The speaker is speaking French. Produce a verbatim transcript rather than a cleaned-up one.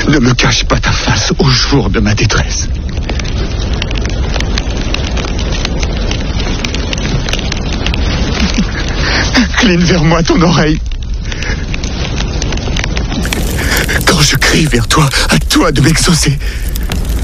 Ne me cache pas ta face au jour de ma détresse. Incline vers moi ton oreille. Quand je crie vers toi, à toi de m'exaucer.